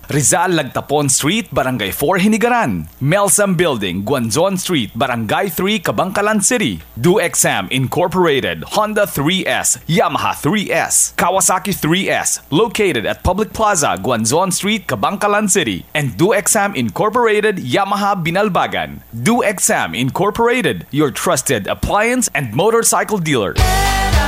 Rizal Lagtapon Street, Barangay 4 Hinigaran. Melsam Building, Guanzon Street, Barangay 3 Kabangkalan City. DoExam Incorporated, Honda 3S, Yamaha 3S, Kawasaki 3S, located at Public Plaza, Guanzon Street, Kabangkalan City. And DoExam Incorporated, Yamaha Binalbagan. DoExam Incorporated, your trusted appliance and motorcycle dealer.